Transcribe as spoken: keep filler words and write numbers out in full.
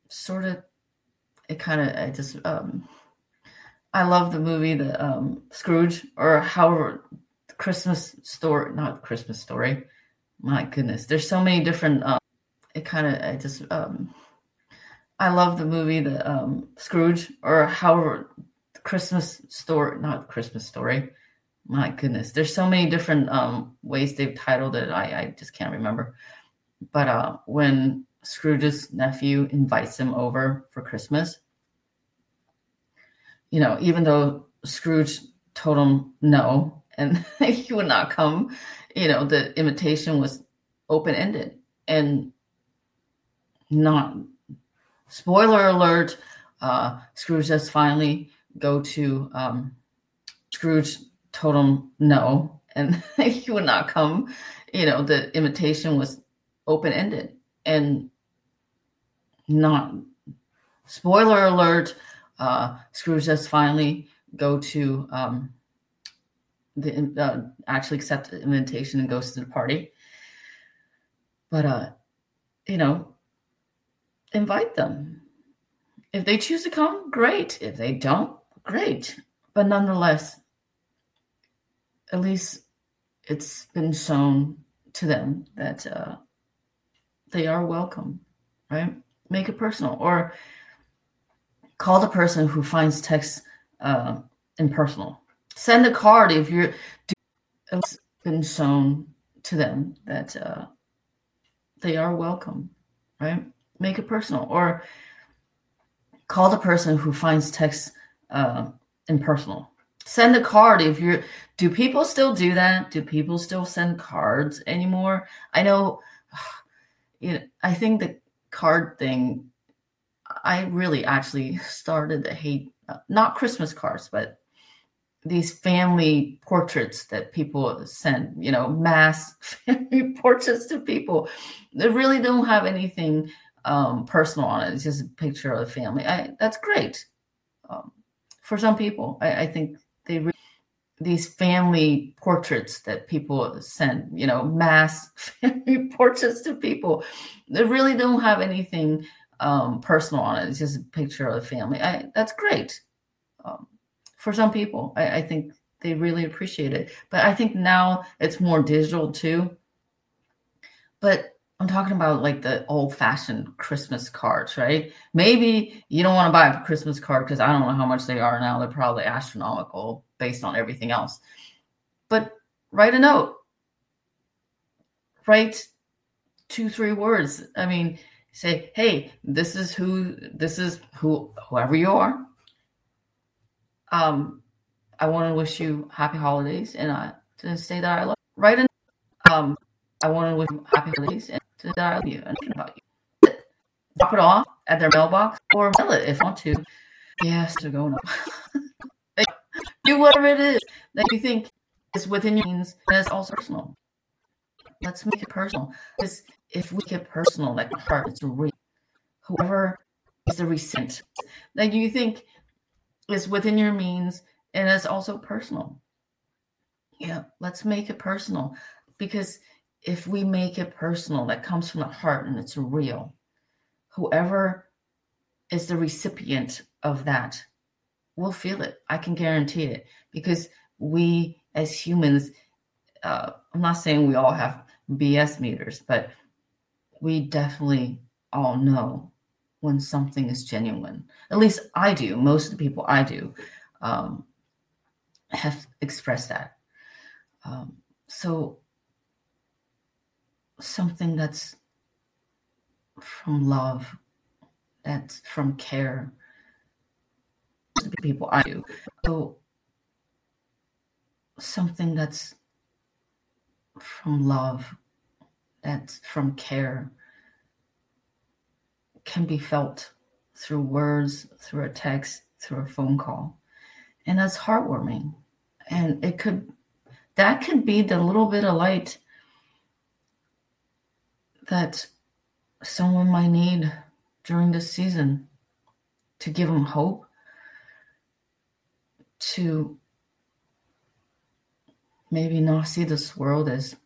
sort of, it kind of, I just, um, I love the movie, the um, Scrooge, or however, Christmas Story, not Christmas Story. My goodness, there's so many different. Um, it kind of, I just, um, I love the movie, the um, Scrooge, or however, Christmas Story, not Christmas Story. My goodness, there's so many different um, ways they've titled it. I, I just can't remember. But uh, when Scrooge's nephew invites him over for Christmas, you know, even though Scrooge told him no and he would not come, you know, the invitation was open ended and not. Spoiler alert, uh, Scrooge does finally go to, um, Scrooge told him no and he would not come, you know, the invitation was open ended and not. Spoiler alert, uh, Scrooge does finally go to, um, the uh, actually accept the invitation and goes to the party. But, uh, you know, invite them. If they choose to come, great. If they don't, great. But nonetheless, at least it's been shown to them that uh, they are welcome, right? Make it personal. Or call the person who finds text uh, impersonal. Send a card if you're. It's been shown to them that uh, they are welcome, right? Make it personal. Or call the person who finds text uh, impersonal. Send a card if you're. Do people still do that? Do people still send cards anymore? I know, you know, I think the card thing, I really actually started to hate, uh, not Christmas cards, but these family portraits that people send, you know, mass family portraits to people that really don't have anything um, personal on it. It's just a picture of the family. I, that's great. Um, for some people, I, I think they really, these family portraits that people send, you know, mass family portraits to people that really don't have anything um, personal on it. It's just a picture of the family. I, that's great. Um, for some people, I, I think they really appreciate it. But I think now it's more digital too. But I'm talking about like the old-fashioned Christmas cards, right? Maybe you don't want to buy a Christmas card because I don't know how much they are now. They're probably astronomical based on everything else. But write a note. Write two, three words. I mean, say, hey, this is who, this is who, whoever you are. Um, I want to wish you happy holidays, and I to say that I love you. Write a um, I want to wish you happy holidays and to say that I love you and think about you. Drop it off at their mailbox or mail it if you want to. Yes, to go now. Do whatever it is that you think is within your means, and it's also personal. Let's make it personal. Because if we make it personal, like the heart, it's real. Whoever is the recipient that you think is within your means, and it's also personal. Yeah, let's make it personal, because if we make it personal, that comes from the heart and it's real. Whoever is the recipient of that will feel it. I can guarantee it, because we as humans, uh, I'm not saying we all have B S meters, but we definitely all know when something is genuine. At least I do. Most of the people I do um, have expressed that. Um, so something that's from love, that's from care, most of the people I do. So something that's from love, that's from care, can be felt through words, through a text, through a phone call. And that's heartwarming. And it could, that could be the little bit of light that someone might need during this season, to give them hope, to maybe not see this world as